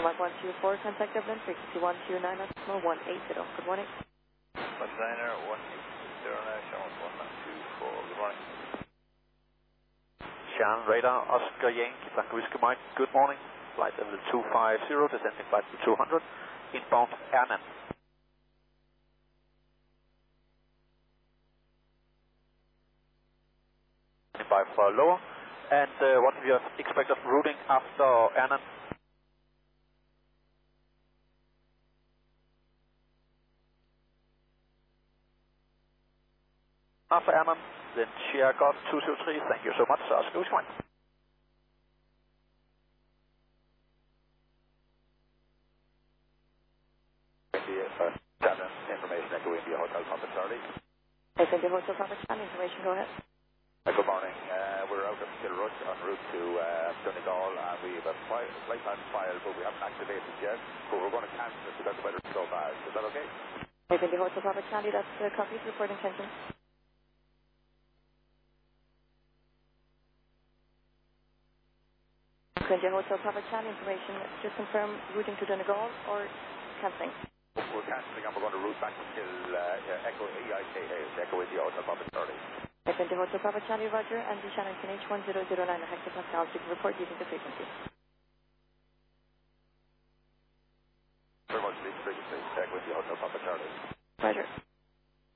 124, contact Dublin, frequency 129, decimal 180. Good morning. Designer 180, National 1924. Good morning. Shan Radar, Oscar Yankee, Tango Whiskey Mike, good morning. Flight level 250, descending flight to 200, inbound Annan. By for lower, and what do you expect of routing after Annan? After Annan, then Sierra Golf 223, thank you so much, Oscar Whiskey Mike. Channel information, Echo India Hotel Papa Charlie. Echo India Hotel Papa Charlie, information, go ahead. Good morning. We're out of Kilrush en route to Donegal, and we have a flight plan file, but we haven't activated yet. But we're going to cancel it because the weather's so bad. Is that okay? Echo India Hotel Papa Charlie, that's the copy of report intention. Echo India Hotel Papa Charlie, information, just confirm routing to Donegal or cancelling? We're cancelling and we're going to route back until Echo EIKA, Echo India Hotel Papa Charlie. Echo India Hotel Papa Charlie, Roger, and the Shannon KNH 1009 hectopascal, you can report using the frequency. Very much, please, frequency, Echo India Hotel Papa Charlie. Roger.